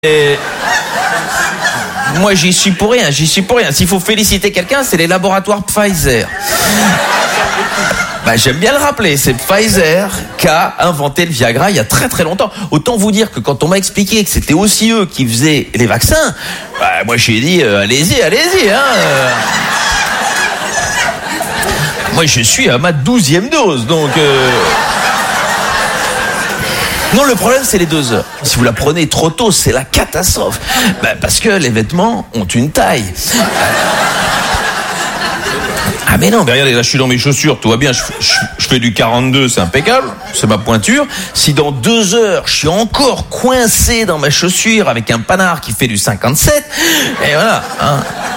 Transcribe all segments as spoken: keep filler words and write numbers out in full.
Et moi, j'y suis pour rien, j'y suis pour rien. S'il faut féliciter quelqu'un, c'est les laboratoires Pfizer. Bah, j'aime bien le rappeler, c'est Pfizer qui a inventé le Viagra il y a très très longtemps. Autant vous dire que quand on m'a expliqué que c'était aussi eux qui faisaient les vaccins, bah, moi j'ai dit, euh, allez-y, allez-y, hein. Moi je suis à ma douzième dose, donc... Euh... Non, le problème, c'est les deux heures. Si vous la prenez trop tôt, c'est la catastrophe. Ben, parce que les vêtements ont une taille. Ah mais non, mais regardez, là, je suis dans mes chaussures, tout va bien, je, je, je fais du quarante-deux, c'est impeccable, c'est ma pointure. Si dans deux heures, je suis encore coincé dans ma chaussure avec un panard qui fait du cinquante-sept, et voilà, hein.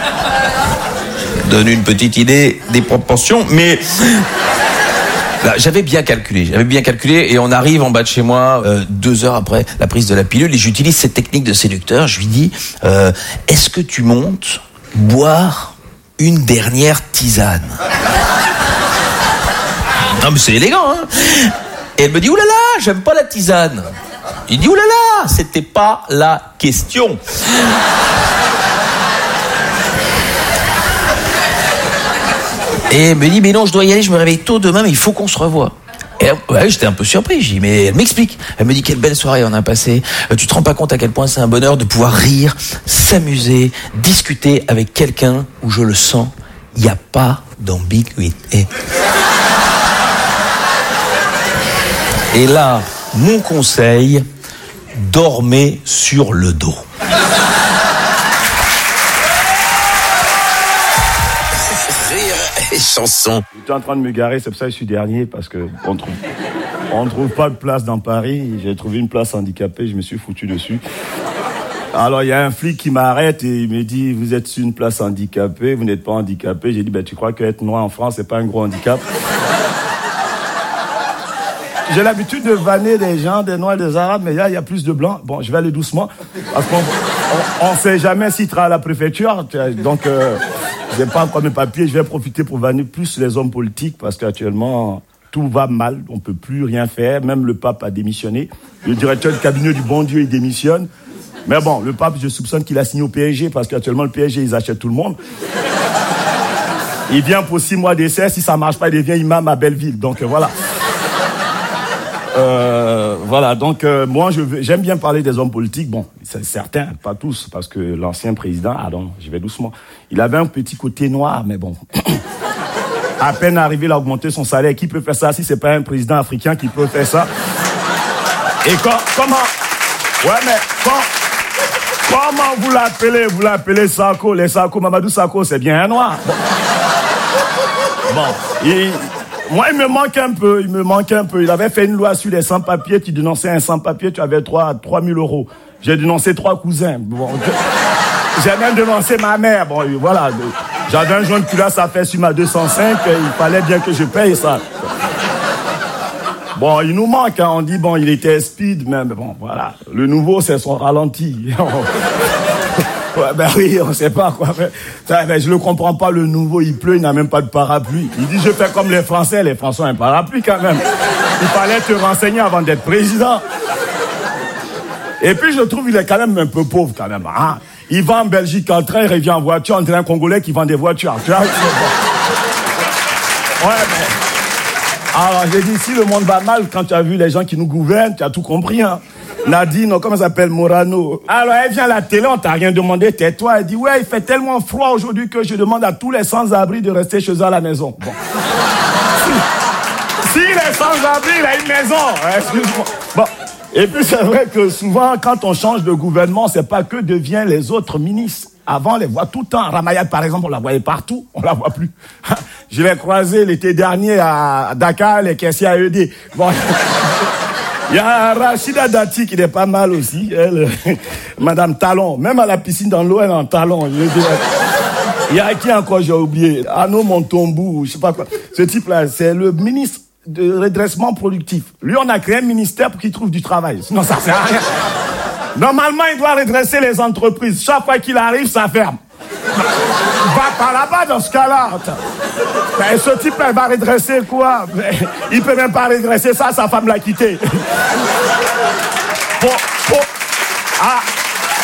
Donne une petite idée des proportions, mais... Là, j'avais bien calculé, j'avais bien calculé et on arrive en bas de chez moi euh, deux heures après la prise de la pilule et j'utilise cette technique de séducteur. Je lui dis, euh, est-ce que tu montes boire une dernière tisane? Non mais c'est élégant, hein. Et elle me dit, oulala, j'aime pas la tisane. Il dit, oulala, c'était pas la question. Et elle me dit, mais non, je dois y aller, je me réveille tôt demain, mais il faut qu'on se revoie. Et là, ouais, j'étais un peu surpris, je dis, mais elle m'explique. Elle me dit, quelle belle soirée on a passé. Euh, tu te rends pas compte à quel point c'est un bonheur de pouvoir rire, s'amuser, discuter avec quelqu'un où je le sens, il n'y a pas d'ambiguïté. Et là, mon conseil, dormez sur le dos. Chanson. J'étais en train de me garer, c'est pour ça que je suis dernier, parce que on trouve, on trouve pas de place dans Paris. J'ai trouvé une place handicapée, je me suis foutu dessus. Alors il y a un flic qui m'arrête et il me dit, vous êtes sur une place handicapée, vous n'êtes pas handicapé. J'ai dit, ben tu crois qu'être noir en France, c'est pas un gros handicap? J'ai l'habitude de vanner des gens, des noirs, des arabes, mais là il y a plus de blancs. Bon, je vais aller doucement, parce qu'on on, on sait jamais s'il travaille à la préfecture, donc. Euh, Je n'ai pas encore mes papiers, je vais profiter pour vanner plus les hommes politiques parce qu'actuellement, tout va mal, on ne peut plus rien faire, même le pape a démissionné. Le directeur du cabinet du bon Dieu, il démissionne. Mais bon, le pape, je soupçonne qu'il a signé au P S G parce qu'actuellement, le P S G, ils achètent tout le monde. Il vient pour six mois d'essai, si ça ne marche pas, il devient imam à Belleville. Donc euh, voilà. Euh, voilà, donc euh, moi je veux, j'aime bien parler des hommes politiques, bon, c'est certains, pas tous, parce que l'ancien président, ah non, je vais doucement, il avait un petit côté noir, mais bon, à peine arrivé, il a augmenté son salaire. Qui peut faire ça si c'est pas un président africain qui peut faire ça? Et quand, comment, ouais mais quand, comment vous l'appelez, vous l'appelez Sarko, les Sarko, Mamadou Sarko, c'est bien un noir. Bon, bon il... Moi, il me manque un peu, il me manque un peu. Il avait fait une loi sur les sans-papiers. Tu dénonçais un sans-papier, tu avais trois mille euros. J'ai dénoncé trois cousins. Bon, j'ai même dénoncé ma mère. Bon, voilà. J'avais un jaune culasse à faire sur ma deux cent cinq. Il fallait bien que je paye ça. Bon, il nous manque, hein. On dit, bon, il était speed, mais bon, voilà. Le nouveau, c'est son ralenti. Ouais, ben oui, on sait pas quoi. Ça, ben, je le comprends pas, le nouveau, il pleut, il n'a même pas de parapluie. Il dit, je fais comme les Français, les Français ont un parapluie quand même. Il fallait te renseigner avant d'être président. Et puis, je trouve qu'il est quand même un peu pauvre quand même. Hein? Il va en Belgique en train, il revient en voiture, on dirait un Congolais qui vend des voitures. Tu vois, ouais, mais... Alors, j'ai dit, si le monde va mal, quand tu as vu les gens qui nous gouvernent, tu as tout compris, hein. Nadine, comment ça s'appelle, Morano. Alors, elle vient à la télé, on t'a rien demandé, tais-toi. Elle dit, ouais, il fait tellement froid aujourd'hui que je demande à tous les sans-abri de rester chez eux à la maison. Bon. Si, si les sans-abri, il a une maison, excuse-moi. Bon. Et puis, c'est vrai que souvent, quand on change de gouvernement, c'est pas que deviennent les autres ministres. Avant, on les voit tout le temps. Ramayad, par exemple, on la voyait partout. On la voit plus. Je l'ai croisé l'été dernier à Dakar, les caissiers à E D. Bon. Il y a Rachida Dati qui est pas mal aussi. Elle, Madame Talon. Même à la piscine dans l'eau, elle est en talon. Il y a qui encore, j'ai oublié. Arnaud Montombou, je sais pas quoi. Ce type-là, c'est le ministre de redressement productif. Lui, on a créé un ministère pour qu'il trouve du travail. Sinon, ça sert à rien. Normalement, il doit redresser les entreprises. Chaque fois qu'il arrive, ça ferme. Va par là-bas dans ce cas-là. Ben, ce type, elle va redresser quoi? Il peut même pas redresser ça, sa femme l'a quitté. Bon, bon. Ah.